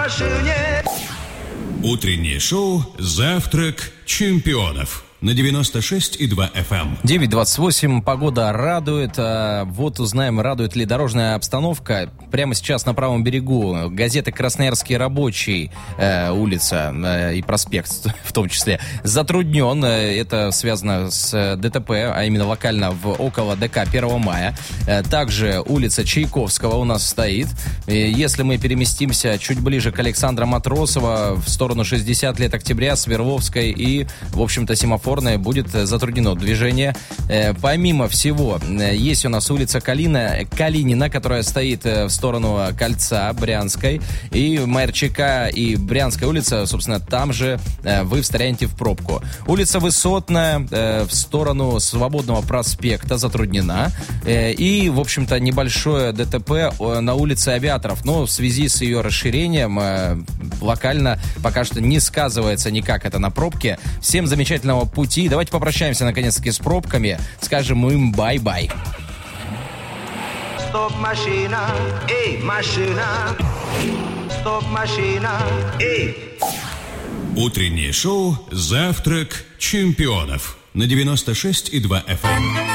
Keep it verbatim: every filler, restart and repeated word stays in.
Утреннее шоу «Завтрак чемпионов» на девяносто шесть и два эф эм. девять двадцать восемь, погода радует. Вот узнаем, радует ли дорожная обстановка. Прямо сейчас на правом берегу газеты «Красноярский рабочий», э, улица э, и проспект в том числе, затруднен. Это связано с ДТП, а именно локально в, около ДК первого мая. Также улица Чайковского у нас стоит. Если мы переместимся чуть ближе к Александра Матросова в сторону шестьдесят лет октября, Свердловской и, в общем-то, семафор будет затруднено движение. Э, помимо всего, э, есть у нас улица Калина, Калинина, которая стоит э, в сторону Кольца Брянской, и Майорчака и Брянская улица, собственно, там же э, вы встрянете в пробку. Улица Высотная э, в сторону Свободного проспекта затруднена, э, и, в общем-то, небольшое ДТП э, на улице Авиаторов, но в связи с ее расширением э, локально пока что не сказывается никак это на пробке. Всем замечательного пути. Пути. Давайте попрощаемся наконец-таки с пробками. Скажем им бай-бай. Стоп, машина, эй, машина. Стоп, машина, эй. Утреннее шоу «Завтрак чемпионов» на девяносто шесть и два эф эм.